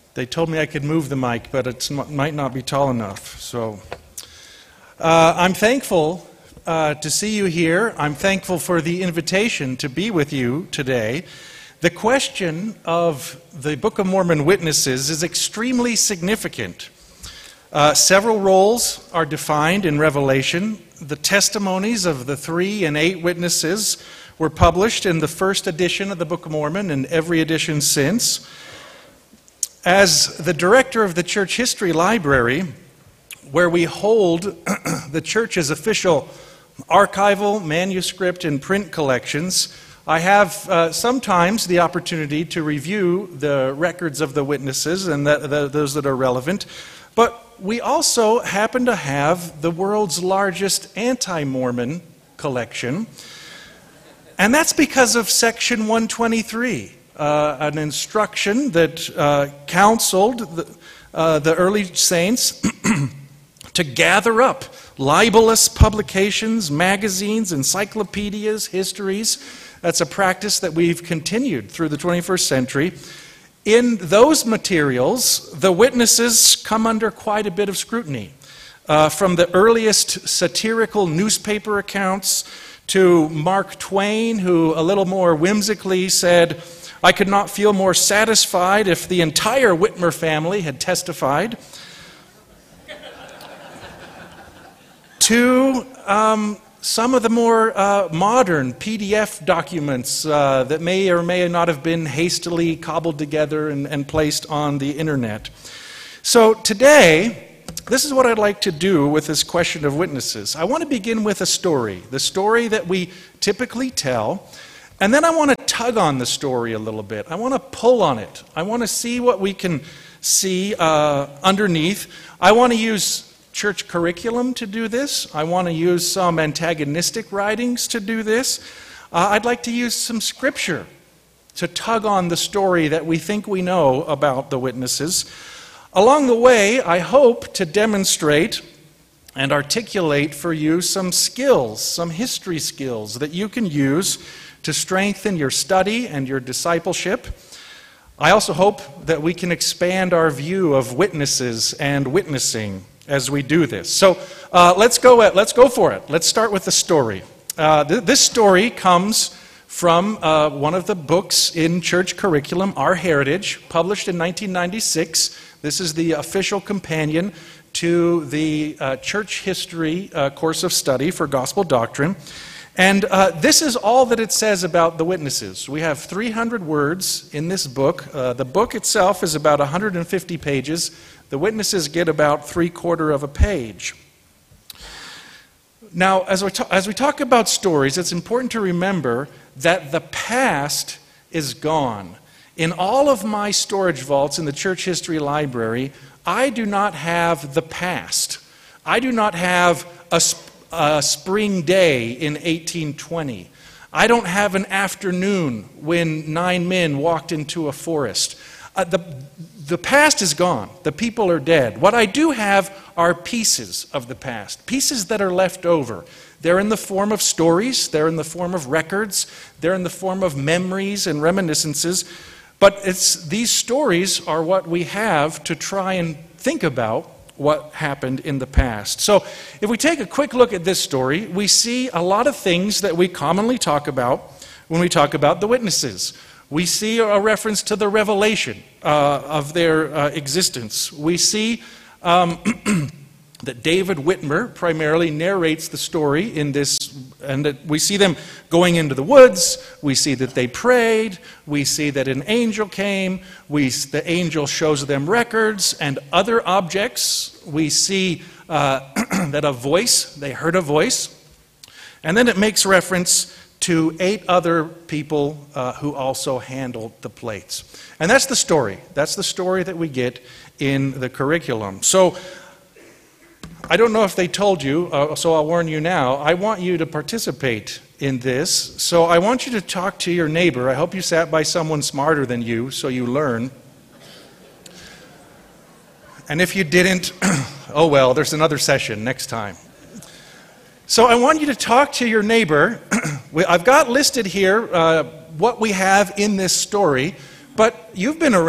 They told me I could move the mic, but it might not be tall enough. So I'm thankful to see you here. I'm thankful for the invitation to be with you today. The question of the Book of Mormon witnesses is extremely significant. Several roles are defined in Revelation. The testimonies of the 3 and 8 witnesses were published in the first edition of the Book of Mormon and every edition since. As the director of the Church History Library, where we hold the church's official archival, manuscript, and print collections, I have sometimes the opportunity to review the records of the witnesses and those that are relevant, but we also happen to have the world's largest anti-Mormon collection, and that's because of Section 123. An instruction that counseled the early saints to gather up libelous publications, magazines, encyclopedias, histories. That's a practice that we've continued through the 21st century. In those materials, the witnesses come under quite a bit of scrutiny. From the earliest satirical newspaper accounts to Mark Twain, who a little more whimsically said, "I could not feel more satisfied if the entire Whitmer family had testified," to some of the more modern PDF documents that may or may not have been hastily cobbled together and placed on the internet. So today, this is what I'd like to do with this question of witnesses. I want to begin with a story, the story that we typically tell. And then I want to tug on the story a little bit. I want to pull on it. I want to see what we can see underneath. I want to use church curriculum to do this. I want to use some antagonistic writings to do this. I'd like to use some scripture to tug on the story that we think we know about the witnesses. Along the way, I hope to demonstrate and articulate for you some skills, some history skills that you can use to strengthen your study and your discipleship. I also hope that we can expand our view of witnesses and witnessing as we do this. So let's go for it. Let's start with the story. This story comes from one of the books in church curriculum, Our Heritage, published in 1996. This is the official companion to the church history course of study for gospel doctrine. And this is all that it says about the witnesses. We have 300 words in this book. The book itself is about 150 pages. The witnesses get about 3/4 of a page. Now, as we talk about stories, it's important to remember that the past is gone. In all of my storage vaults in the Church History Library, I do not have the past. I do not have a spring day in 1820. I don't have an afternoon when 9 men walked into a forest. The past is gone. The people are dead. What I do have are pieces of the past, pieces that are left over. They're in the form of stories. They're in the form of records. They're in the form of memories and reminiscences. But these stories are what we have to try and think about what happened in the past. So if we take a quick look at this story, we see a lot of things that we commonly talk about when we talk about the witnesses. We see a reference to the revelation of their existence. We see that David Whitmer primarily narrates the story in this, and that we see them going into the woods. We see that they prayed. We see that an angel came. The angel shows them records and other objects. We see that they heard a voice. And then it makes reference to 8 other people who also handled the plates. And that's the story. That's the story that we get in the curriculum. So I don't know if they told you, so I'll warn you now. I want you to participate in this. So I want you to talk to your neighbor. I hope you sat by someone smarter than you, so you learn. And if you didn't, oh well, there's another session next time. So I want you to talk to your neighbor. I've got listed here what we have in this story, but you've been around.